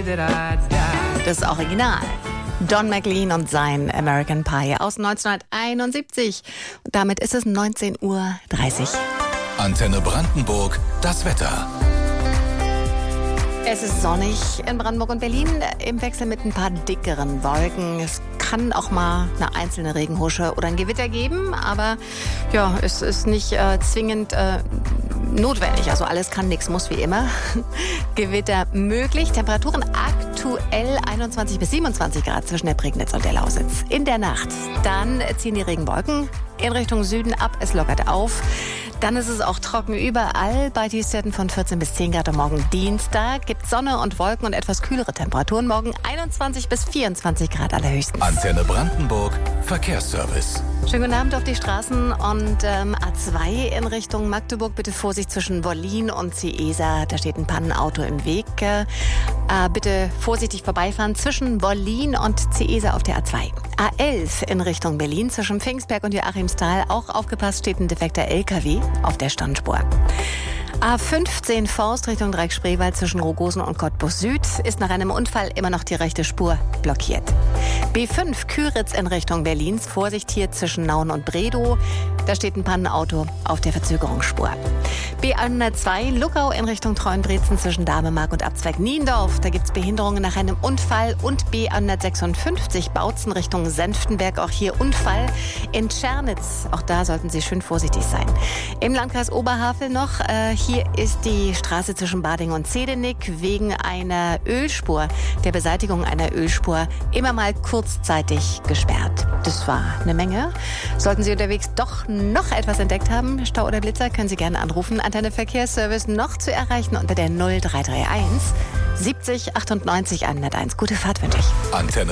that I'd die. Das Original. Don McLean und sein American Pie aus 1971. Und damit ist es 19:30 Uhr. Antenne Brandenburg, das Wetter. Es ist sonnig in Brandenburg und Berlin, im Wechsel mit ein paar dickeren Wolken. Es kann auch mal eine einzelne Regenhusche oder ein Gewitter geben, aber ja, es ist nicht zwingend notwendig. Also alles kann, nichts muss, wie immer. Gewitter möglich. Temperaturen aktuell 21 bis 27 Grad zwischen der Prignitz und der Lausitz. In der Nacht dann ziehen die Regenwolken in Richtung Süden ab. Es lockert auf. Dann ist es auch trocken überall bei Tiefstwerten von 14 bis 10 Grad. Und morgen Dienstag gibt Sonne und Wolken und etwas kühlere Temperaturen. Morgen 21 bis 24 Grad allerhöchstens. Antenne Brandenburg, Verkehrsservice. Schönen guten Abend auf die Straßen und A2 in Richtung Magdeburg. Bitte Vorsicht zwischen Wollin und Ciesa. Da steht ein Pannenauto im Weg. Bitte vorsichtig vorbeifahren zwischen Wollin und Ciesa auf der A2. A11 in Richtung Berlin zwischen Pfingstberg und Joachimsthal. Auch aufgepasst, steht ein defekter LKW auf der Standspur. A15 Forst Richtung Dreieck-Spreewald zwischen Rogosen und Cottbus Süd ist nach einem Unfall immer noch die rechte Spur blockiert. B5 Küritz in Richtung Berlins. Vorsicht hier zwischen Nauen und Bredow. Da steht ein Pannenauto auf der Verzögerungsspur. B102 Luckau in Richtung Treuenbrezen zwischen Damemark und Abzweig Niendorf. Da gibt es Behinderungen nach einem Unfall. Und B156 Bautzen Richtung Senftenberg. Auch hier Unfall in Tschernitz. Auch da sollten Sie schön vorsichtig sein. Im Landkreis Oberhavel noch. Hier ist die Straße zwischen Bading und Zedenick wegen einer Ölspur, der Beseitigung einer Ölspur, immer mal kurzzeitig gesperrt. Das war eine Menge. Sollten Sie unterwegs doch noch etwas entdeckt haben, Stau oder Blitzer, können Sie gerne anrufen. Antenne Verkehrsservice noch zu erreichen unter der 0331 70 98 101. Gute Fahrt wünsche ich. Antenne